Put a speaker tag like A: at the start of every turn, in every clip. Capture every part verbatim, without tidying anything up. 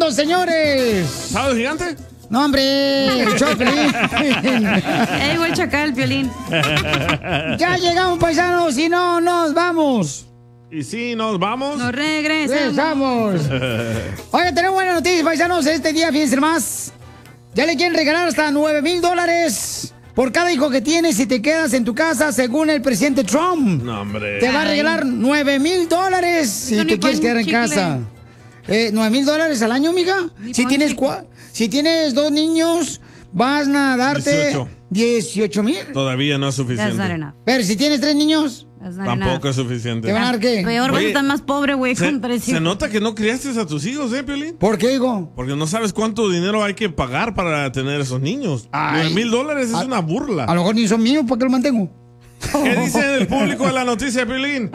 A: mundo, señores.
B: ¿Sábado gigante?
A: No, hombre, el show de Piolín.
C: Ey, voy a chacar el Piolín.
A: Ya llegamos, paisanos, y no nos vamos.
B: Y sí, nos vamos.
C: Nos regresamos.
A: Regresamos. Oye, tenemos buenas noticias, paisanos. Este día, fíjense más. Ya le quieren regalar hasta nueve mil dólares por cada hijo que tienes si te quedas en tu casa, según el presidente Trump.
B: No, hombre.
A: Te va a regalar nueve mil dólares si
C: No,
A: te
C: ni
A: quieres
C: pon
A: quedar en
C: chicle.
A: casa. Eh, ¿nueve mil dólares al año, amiga?
C: Ni
A: Si
C: pon
A: tienes,
C: chicle.
A: cua- si tienes dos niños, vas a darte dieciocho mil.
B: Todavía no es
C: That's not
B: suficiente.
C: enough.
A: Pero si tienes tres niños,
C: That's not
B: Tampoco
C: enough.
B: es suficiente.
A: ¿te van a dar qué?
C: Peor, vas a
B: Oye,
C: estar más pobre, güey,
B: Se,
C: con tres
B: se
C: hijos.
B: nota que no criaste a tus hijos, ¿eh, Piolín?
A: ¿Por qué, hijo?
B: Porque no sabes cuánto dinero hay que pagar para tener esos niños.
A: Ay.
B: Nueve mil dólares es
A: A-
B: una burla.
A: A lo mejor ni son míos, ¿por qué los mantengo?
B: ¿Qué dice el público de la noticia, Piolín?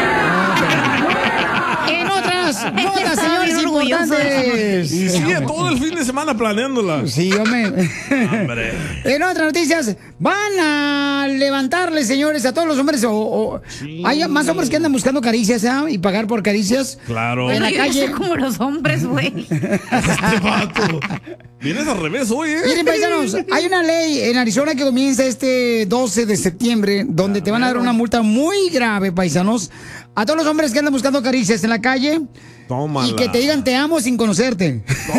A: En otras notas,
C: Estaba
A: señores,
C: bien orgulloso
A: importantes.
B: Y sigue todo el fin de semana planeándola.
A: Sí, hombre.
B: Hombre.
A: En otras noticias, van a levantarle, señores, a todos los hombres. O, o-
B: Sí.
A: hay más hombres que andan buscando caricias, ¿eh? Y pagar por caricias.
B: Claro.
A: En la
C: Yo no
A: calle.
C: soy como los hombres, güey.
B: Este vato. Vienes al revés hoy, ¿eh?
A: Miren, paisanos, hay una ley en Arizona que comienza este doce de septiembre, donde te van a dar una multa muy grave, paisanos, a todos los hombres que andan buscando caricias en la calle.
B: Tómala.
A: Y que te digan te amo sin conocerte.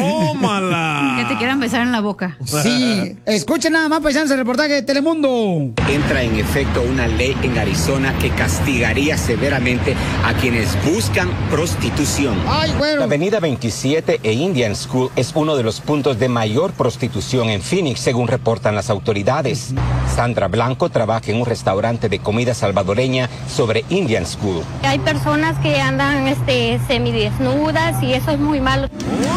B: Tómala.
C: Que te quieran besar en la boca.
A: Sí, escuchen nada más, paisanos, el reportaje de Telemundo.
D: Entra en efecto una ley en Arizona que castigaría severamente a quienes buscan prostitución.
A: Ay,
D: La
A: güero.
D: avenida veintisiete e Indian School es uno de los puntos de mayor prostitución en Phoenix, según reportan las autoridades. Sandra Blanco trabaja en un restaurante de comida salvadoreña sobre Indian School.
E: Hay personas que andan este, semidesnudas y eso es muy malo.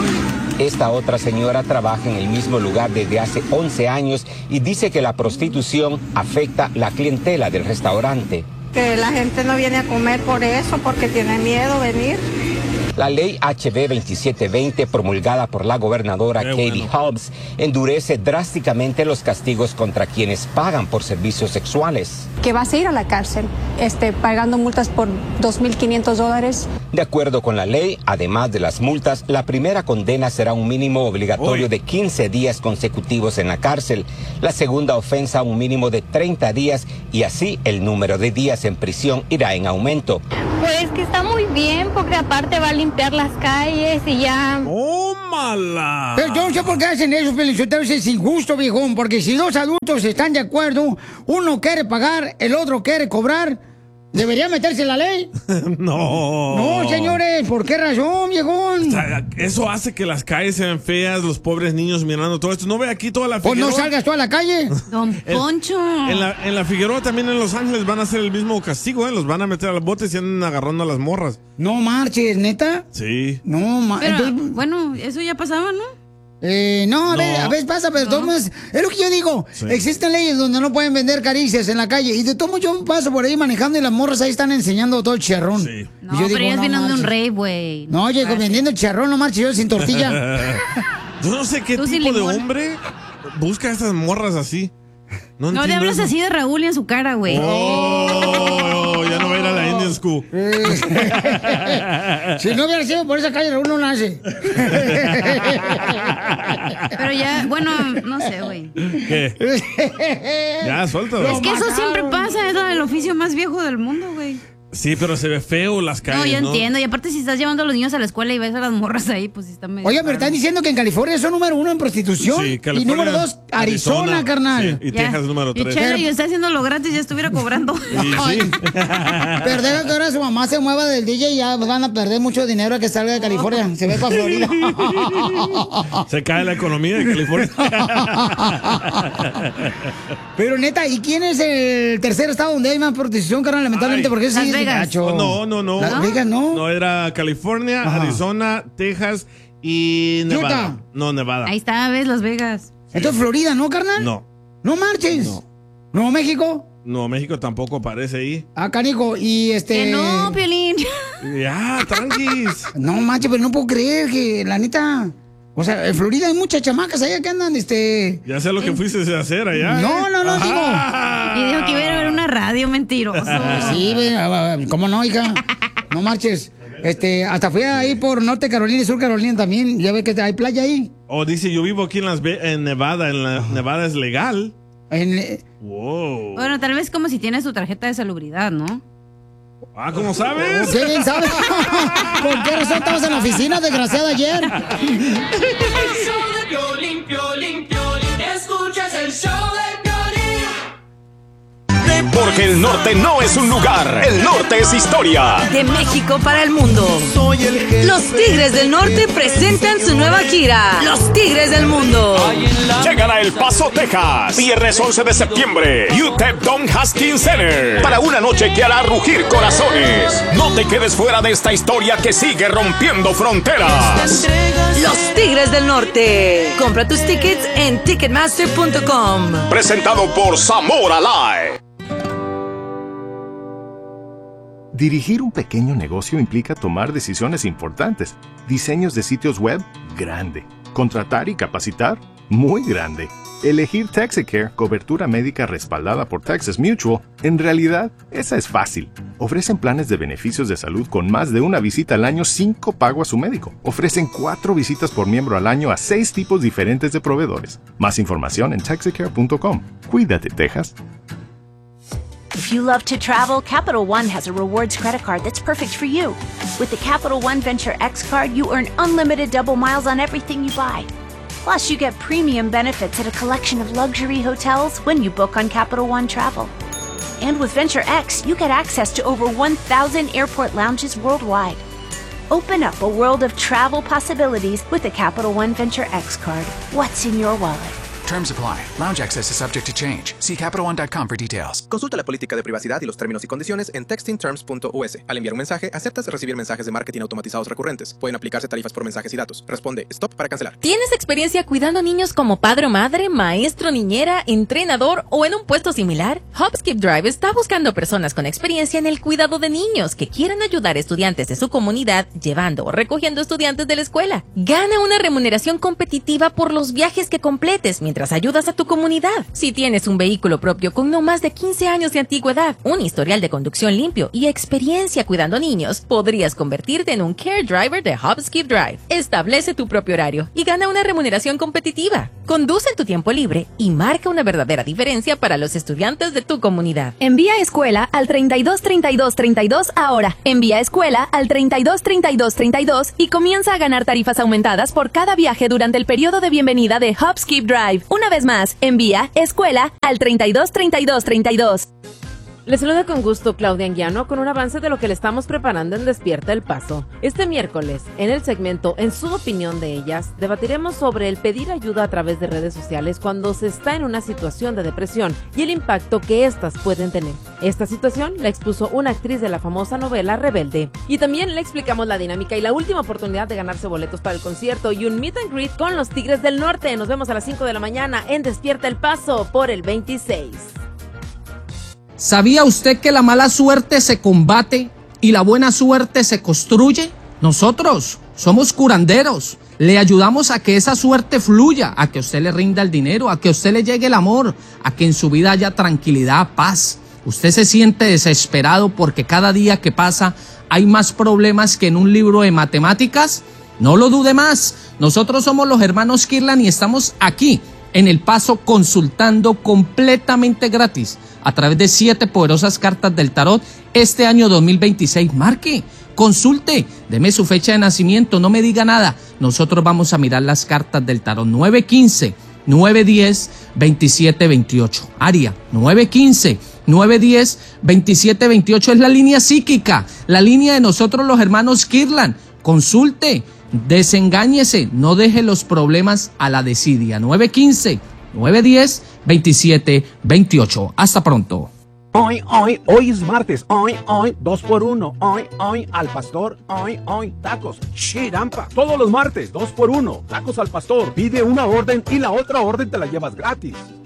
D: Esta otra señora trabaja en el mismo lugar desde hace once años y dice que la prostitución afecta la clientela del restaurante.
F: Que la gente no viene a comer por eso, porque tiene miedo venir.
D: La ley H B veintisiete veinte, promulgada por la gobernadora
B: Qué
D: Katie
B: bueno.
D: Hobbs, endurece drásticamente los castigos contra quienes pagan por servicios sexuales.
F: Que vas a ir a la cárcel, este, pagando multas por dos mil quinientos dólares.
D: De acuerdo con la ley, además de las multas, la primera condena será un mínimo obligatorio
B: Uy.
D: de quince días consecutivos en la cárcel, la segunda ofensa un mínimo de treinta días y así el número de días en prisión irá en aumento.
E: Pues que está muy bien porque aparte va a limpiar las calles y ya.
B: Tómala.
A: Pero yo no sé por qué hacen eso, Felicitero, es injusto, viejón, porque si dos adultos están de acuerdo, uno quiere pagar, el otro quiere cobrar, ¿debería meterse en la ley?
B: No.
A: No, señores, ¿por qué razón, viejón?
B: O sea, eso hace que las calles sean feas, los pobres niños mirando todo esto. ¿No ve aquí toda la
A: Pues
B: Figueroa?
A: no salgas tú a la calle.
C: Don Poncho.
B: En la, en la Figueroa también en Los Ángeles van a hacer el mismo castigo, ¿eh? Los van a meter a los botes y andan agarrando a las morras.
A: No marches, ¿neta?
B: Sí.
A: No, ma
C: Pero,
A: entonces,
C: bueno, eso ya pasaba, ¿no?
A: eh, no, a,
B: No.
A: Ver, a veces pasa, pero de todos modos, es lo que yo digo.
B: Sí.
A: Existen leyes donde no pueden vender caricias en la calle. Y de todos modos yo paso por ahí manejando y las morras ahí están enseñando todo el charrón.
B: Sí.
C: No,
A: Y yo
C: pero
A: digo,
C: ellas vienen de un
A: marches.
C: rey, güey.
A: No, oye,
C: Ah,
A: vendiendo el charrón, no marches yo sin tortilla.
B: Yo no sé qué
C: Tú sin
B: tipo de
C: limón.
B: hombre busca a estas morras así. No,
C: No le
B: entiendo
C: hablas
B: eso.
C: así de Raúl y en su cara, güey.
B: Oh, ya no va a ir a la Indian School.
A: Si no hubiera sido por esa calle, Raúl no nace.
C: Pero ya, bueno, no sé, güey.
B: ¿Qué? Ya, suéltalo.
C: Es que eso
A: mataron.
C: siempre pasa, es el oficio más viejo del mundo, güey.
B: Sí, pero se ve feo las calles,
C: No, yo
B: ¿no?
C: entiendo. Y aparte, si estás llevando a los niños a la escuela y ves a las morras ahí, pues sí está medio.
A: Oye, pero están diciendo que en California son número uno en prostitución.
B: Sí,
A: y
B: California,
A: número dos, Arizona, carnal.
B: Sí, y
C: Ya.
B: Texas número
C: Y
B: tres.
C: Chela, yo está haciendo gratis, ya estuviera cobrando.
B: Y sí.
A: Pero deja que ahora su mamá se mueva del D J y ya van a perder mucho dinero a que salga de California. Se ve para Florida.
B: Se cae la economía de California.
A: Pero neta, ¿y quién es el tercer estado donde hay más prostitución, carnal? Lamentablemente,
B: Ay.
A: porque eso sí
C: Las
A: es
C: Vegas.
A: gacho.
B: No, no, no.
A: Las Vegas, ¿no?
B: No, era California,
A: Ajá.
B: Arizona, Texas y Nevada.
A: Utah.
B: No, Nevada.
C: Ahí está, ves, Las Vegas.
A: Entonces, Florida, ¿no, carnal?
B: No,
A: No marches.
B: No.
A: ¿Nuevo México?
B: no, México tampoco aparece ahí.
A: Ah, canijo. Y este...
C: Que no, Piolín.
B: Ya, tranquis.
A: No manches, pero no puedo creer que, la neta... O sea, en Florida hay muchas chamacas allá que andan, este...
B: Ya sé lo que fuiste a hacer allá.
A: No,
B: ¿eh?
A: no, no,
B: Ajá.
C: Y dijo que iba a ir a ver una radio, mentiroso.
A: Sí, ve, ah, ah, ¿cómo no, hija? No marches. Este, hasta fui ahí por Norte Carolina y Sur Carolina también. Ya ves que hay playa ahí.
B: O oh, dice, yo vivo aquí en, Las Ve en Nevada. En la, Nevada es legal.
A: En,
B: wow.
C: Bueno, tal vez como si tiene su tarjeta de salubridad, ¿no?
B: Ah, ¿cómo sabes?
A: Sí, bien sabes. ¿Por qué razón estabas en la oficina, desgraciada, ayer?
G: El show de Piolín, Piolín, Piolín. Escuchas el show de Piolín.
H: Porque el norte no es un lugar, el norte es historia.
I: De México para el mundo. Soy el jefe. Los Tigres del Norte presentan su nueva gira. Los Tigres del Mundo.
H: Llegan a El Paso, Texas, viernes once de septiembre, U T E P Don Haskins Center, para una noche que hará rugir corazones. No te quedes fuera de esta historia que sigue rompiendo fronteras.
I: Los Tigres del Norte. Compra tus tickets en ticketmaster punto com.
H: Presentado por Zamora Live.
J: Dirigir un pequeño negocio implica tomar decisiones importantes. Diseños de sitios web, grande. Contratar y capacitar, muy grande. Elegir Texicare, cobertura médica respaldada por Texas Mutual, en realidad, esa es fácil. Ofrecen planes de beneficios de salud con más de una visita al año sin copago a su médico. Ofrecen cuatro visitas por miembro al año a seis tipos diferentes de proveedores. Más información en texicare punto com. Cuídate, Texas.
K: If you love to travel, Capital One has a rewards credit card that's perfect for you. With the Capital One Venture X card, you earn unlimited double miles on everything you buy. Plus, you get premium benefits at a collection of luxury hotels when you book on Capital One Travel. And with Venture X, you get access to over one thousand airport lounges worldwide. Open up a world of travel possibilities with the Capital One Venture X card. What's in your wallet?
L: Terms apply. Lounge access is subject to change. See Capital One dot com for details.
M: Consulta la política de privacidad y los términos y condiciones en texting terms punto u s. Al enviar un mensaje, aceptas recibir mensajes de marketing automatizados recurrentes. Pueden aplicarse tarifas por mensajes y datos. Responde stop para cancelar.
N: ¿Tienes experiencia cuidando niños como padre o madre, maestro, niñera, entrenador o en un puesto similar? Hopskip Drive está buscando personas con experiencia en el cuidado de niños que quieran ayudar a estudiantes de su comunidad llevando o recogiendo estudiantes de la escuela. Gana una remuneración competitiva por los viajes que completes mientras ayudas a tu comunidad. Si tienes un vehículo propio con no más de quince años de antigüedad, un historial de conducción limpio y experiencia cuidando niños, podrías convertirte en un Care Driver de Hopskip Drive. Establece tu propio horario y gana una remuneración competitiva. Conduce en tu tiempo libre y marca una verdadera diferencia para los estudiantes de tu comunidad.
O: Envía escuela al treinta y dos treinta y dos treinta y dos ahora. Envía escuela al treinta y dos treinta y dos treinta y dos y comienza a ganar tarifas aumentadas por cada viaje durante el periodo de bienvenida de Hopskip Drive. Una vez más, envía escuela al treinta y dos treinta y dos treinta y dos.
P: Les saluda con gusto Claudia Anguiano con un avance de lo que le estamos preparando en Despierta El Paso. Este miércoles, en el segmento En su opinión de ellas, debatiremos sobre el pedir ayuda a través de redes sociales cuando se está en una situación de depresión y el impacto que éstas pueden tener. Esta situación la expuso una actriz de la famosa novela Rebelde. Y también le explicamos la dinámica y la última oportunidad de ganarse boletos para el concierto y un meet and greet con los Tigres del Norte. Nos vemos a las cinco de la mañana en Despierta El Paso por el veintiséis.
Q: ¿Sabía usted que la mala suerte se combate y la buena suerte se construye? Nosotros somos curanderos. Le ayudamos a que esa suerte fluya, a que a usted le rinda el dinero, a que a usted le llegue el amor, a que en su vida haya tranquilidad, paz. Usted se siente desesperado porque cada día que pasa hay más problemas que en un libro de matemáticas. No lo dude más. Nosotros somos los hermanos Kirlan y estamos aquí en El Paso consultando completamente gratis a través de siete poderosas cartas del tarot este año dos mil veintiséis. Marque, consulte, deme su fecha de nacimiento, no me diga nada. Nosotros vamos a mirar las cartas del tarot. nueve quince, nueve diez, veintisiete veintiocho. Área, nueve quince, nueve diez, veintisiete veintiocho es la línea psíquica, la línea de nosotros los hermanos Kirlan. Consulte, desengáñese, no deje los problemas a la desidia. nueve quince, nueve diez, veintisiete veintiocho. Hasta pronto.
R: Hoy, hoy, hoy es martes. Hoy, hoy, dos por uno. Hoy, hoy, al pastor. Hoy, hoy, tacos. Chirampa. Todos los martes, dos por uno. Tacos al pastor. Pide una orden y la otra orden te la llevas gratis.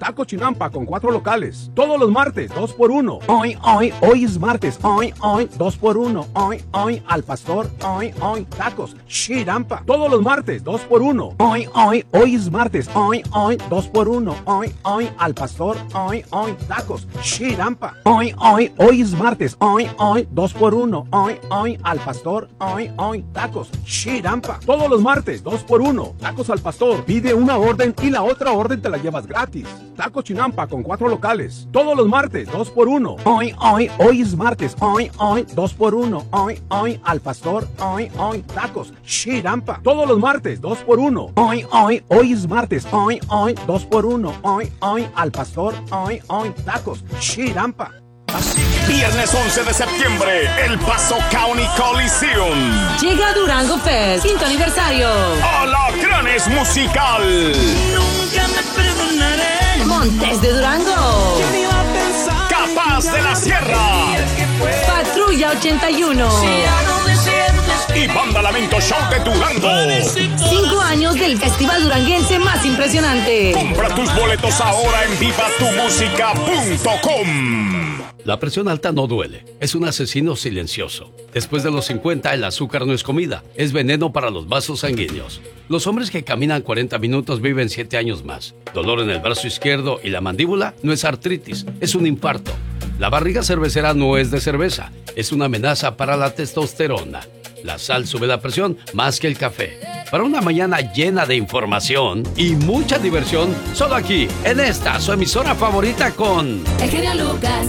R: Taco Chinampa con cuatro locales. Todos los martes, dos por uno. Hoy, hoy, hoy es martes. Hoy, hoy, dos por uno. Hoy, hoy, al pastor. Hoy, hoy, tacos Chinampa. Todos los martes, dos por uno. Hoy, hoy, hoy es martes. Hoy, hoy, dos por uno. Hoy, hoy, al pastor. Hoy, hoy, tacos Chinampa. Hoy, hoy, hoy es martes. Hoy, hoy, dos por uno. Hoy, hoy, al pastor. Hoy, hoy, tacos Chinampa. Todos los martes, dos por uno. Tacos al pastor. Pide una orden y la otra orden te la llevas gratis. Taco Chinampa con cuatro locales. Todos los martes, dos por uno. Hoy, hoy, hoy es martes. Hoy, hoy, dos por uno. Hoy, hoy, al pastor. Hoy, hoy, tacos Chinampa. Todos los martes, dos por uno. Hoy, hoy, hoy es martes. Hoy, hoy, dos por uno. Hoy, hoy, al pastor. Hoy, hoy, tacos Chinampa.
H: Viernes once de septiembre, El Paso County Coliseum.
I: Llega Durango Fest, quinto aniversario.
H: Alacranes Musical.
G: Nunca me perdonaré.
I: Montes de Durango.
H: Capaz de la Sierra.
I: Patrulla ochenta y uno.
H: Y Banda Lamento Show de Durango.
I: Cinco años del festival duranguense más impresionante.
H: Compra tus boletos ahora en viva tu música punto com.
S: La presión alta no duele, es un asesino silencioso. Después de los cincuenta, el azúcar no es comida, es veneno para los vasos sanguíneos. Los hombres que caminan cuarenta minutos viven siete años más. Dolor en el brazo izquierdo y la mandíbula no es artritis, es un infarto. La barriga cervecera no es de cerveza, es una amenaza para la testosterona. La sal sube la presión más que el café. Para una mañana llena de información y mucha diversión, solo aquí, en esta, su emisora favorita con...
G: El genio Lucas.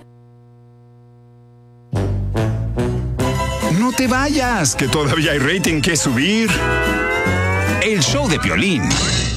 T: No te vayas, que todavía hay rating que subir. El show de Piolín.